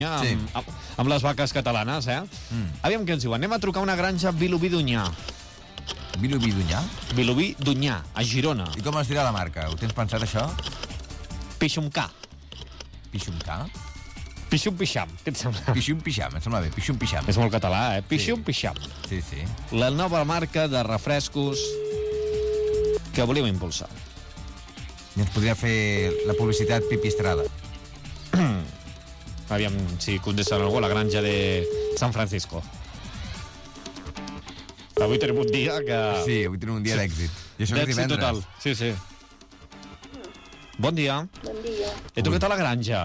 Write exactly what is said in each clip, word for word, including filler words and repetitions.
amb, Sí. amb, amb les vaques catalanes, eh? Mm. Aviam què ens diuen. Anem a trucar a una granja a Vilobí d'Onyar. Vilobí d'Onyar? Vilobí d'Onyar, a Girona. I com es dirà la marca? Ho tens pensat, això? Pixumcà. Pixumcà? Pixum Pixam, què et sembla? Pixum Pixam, em sembla bé. Pixum Pixam. És molt català, eh? Pixum Sí. Pixam. Sí, sí. La nova marca de refrescos que volíem impulsar. I ens podria fer la publicitat pipistrada. Aviam si contesten algú a la granja de San Francisco. Avui tenim un dia que... Sí, avui tenim un dia d'èxit. I això és D'èxit divendres. total. Sí, sí. Bon dia. Bon dia. He trucat a la granja.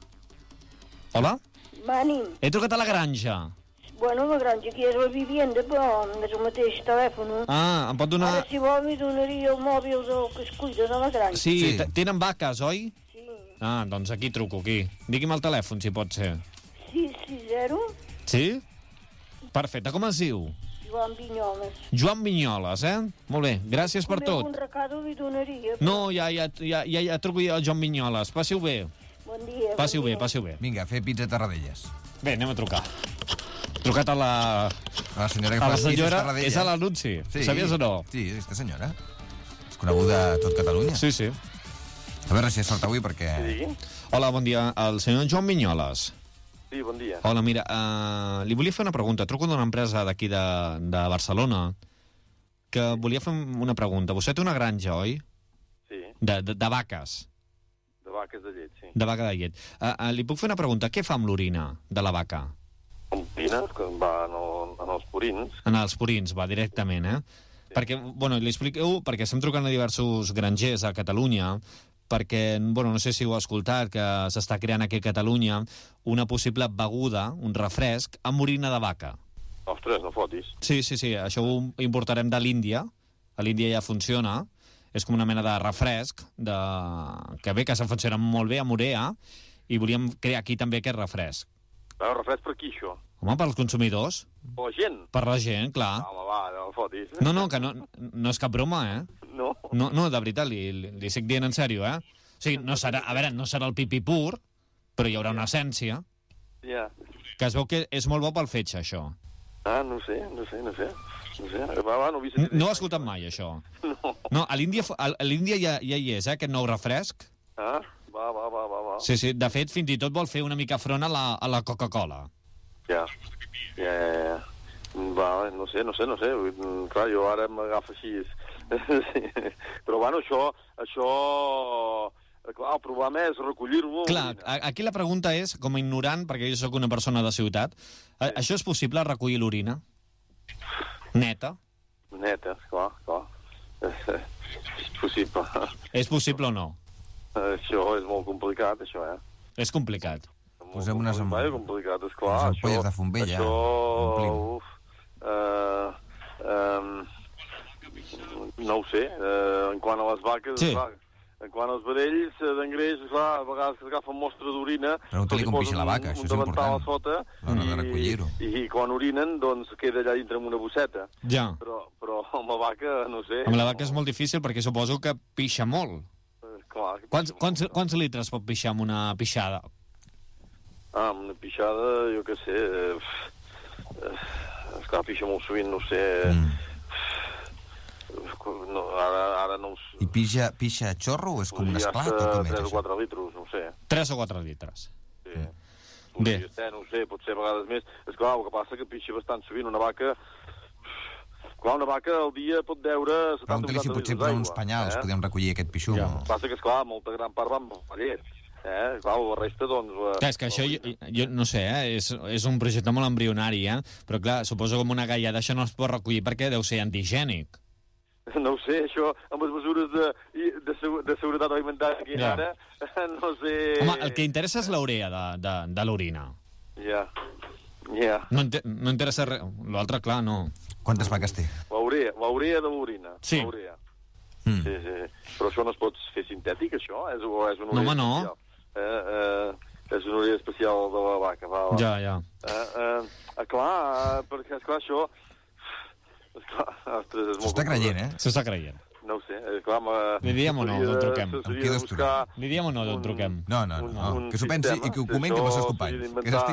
Hola? Manim. He trucat a la granja. Bueno, la granja aquí és la vivienda, però és el mateix telèfon. Ah, em pot donar... Ara, si vol, m'hi donaria el mòbil del que es cuida de la granja. Sí, Sí. t- tenen vaques, oi? Sí. Ah, doncs aquí truco, aquí. Digui'm el telèfon, si pot ser. sis sis zero, Sí? Perfecte, com es diu? Joan Vinyoles. Joan Vinyoles, eh? Molt bé, gràcies per També tot. un recado li donaria. No, ja, ja, ja, ja, ja truco jo al Joan Vinyoles. Passi-ho bé. Bon dia. Passi-ho bon bé, dia. passi-ho bé. Vinga, fer pizza Tarradellas. Bé, anem a trucar. Trucat a la... A la senyora que A fa la les pizzas senyora, Tarradellas. és a l'anunci. Sabies o no? Sí, aquesta senyora. És coneguda a tot Catalunya. Sí, sí. A veure si és sort avui, perquè... Sí, Hola, bon dia. El senyor Joan Vinyoles. sí, bon dia. Hola, mira, uh, li volia fer una pregunta. Truco d'una empresa d'aquí de, de Barcelona que volia fer una pregunta. Vostè té una granja, oi? Sí, De, de, de vaques. de vaques de llet, sí. De vaca de llet. Uh, uh, li puc fer una pregunta? Què fa amb l'orina de la vaca? Com pines, que va en, el, en els purins. En els purins, va, directament, eh? Sí. Perquè, bueno, li expliqueu, perquè estem trucant a diversos grangers a Catalunya, perquè, bueno, no sé si ho ha escoltat, que s'està creant aquí a Catalunya una possible beguda, un refresc, amb orina de vaca. Ostres, no fotis. Sí, sí, sí, això ho importarem de l'Índia. A l'Índia ja funciona. És com una mena de refresc, de... que bé, que se'n funciona molt bé, amb urea, i volíem crear aquí també aquest refresc. Però refresc per qui, això? Home, per als consumidors, Per la gent? per la gent, clar. Ah, home, va, no fotis. No, no, que no, no és cap broma, eh? No? No, no, de veritat, li, li, li estic dient en sèrio, eh? O sigui, no serà, a veure, no serà el pipi pur, però hi haurà una essència, Ja. que es veu que és molt bo pel fetge, això. Ah, no sé, no sé, no sé. No sé, va, va, no he vist... N- No ho he escoltat mai, això. No. No, a l'Índia a l'Índia ja, ja hi és, eh, aquest nou refresc. Ah, va, va, va, va, va. Sí, sí, de fet, fins i tot vol fer una mica front a la, a la Coca-Cola. Ja. Ja, ja, ja. Va, no sé, no sé, no sé. Clar, jo ara m'agafa així. Sí. Però, bueno, això... això... Clar, el problema és recollir-lo. Clar, a- aquí la pregunta és, com a ignorant, perquè jo sóc una persona de ciutat, a- això és possible, recollir l'orina? Neta? Neta, clar, clar. És possible. És possible o no? Això és molt complicat, això, eh? És complicat. Posem unes amb- Molt complicat, esclar. unes Això, ampolles de Fontbella, Això... omplim. Uf, uh, um, no ho sé. Uh, en quant a les vaques... Sí. Clar, en quant als vedells eh, d'engreix, clar, a vegades que agafen mostra d'orina... Pregunta-li se'ls com hi pixa posen la vaca, un- això un és davantal important. a sota A l'hora de recollir-ho. i, i quan orinen, doncs, queda allà dintre amb una bosseta. Ja. Però, però amb la vaca, no sé... Amb la vaca és molt difícil perquè suposo que pixa molt. Eh, Clar, que Quants, pixa quants, molt, no? quants litres pot pixar amb una pixada? Ah, amb una pixada, jo què sé... Eh, eh, esclar, pixa molt sovint, no sé... Mm. No, ara, ara no us... I pixa, pixa a xorro o és com un esclat o com és tres o això? quatre litres, no ho sé. tres o quatre litres. Sí. Bé. Podria ser, no ho sé, potser a vegades més. És clar, el que passa que pixa bastant sovint. Una vaca... Clar, una vaca al dia pot beure setanta Pregunta-li si vuitanta potser litres per d'aigua. uns penyals eh? podem recollir aquest pixum. Ja. o- El que passa que, esclar, molta gran part va amb la llet. Eh? Clar, la resta, doncs... La... Clar, és que això, jo, jo no sé, eh? és, és un projecte molt embrionari, eh? Però clar, suposo que amb una gallada això no es pot recollir perquè deu ser antigènic. No ho sé, això, amb les mesures de, i- de, segu- de seguretat alimentària que hi ha Ja. ara, no sé... Home, el que interessa és l'urea de, de, de l'orina. Ja, ja. No, inter no interessa res. L'altre, clar, no. Quantes vaques té? L'urea, l'urea de l'orina. Sí. L'urea. Mm. Sí, sí. Però això no es pot fer sintètic, això? És, o és una No, urea home, no. especial? Eh, eh, és una urea especial de la vaca, va, va. Ja, ja. Eh, eh, eh, clar, perquè, esclar, això... Esclar, ostres, és S'ho molt està creient, eh? S'ho està creient. no ho sé, eh, clar... Li diem o no, d'on truquem? Em quedes tu. Li diem o no, d'on truquem? No, no, no, que s'ho pensi i que ho comenti amb els seus companys. Que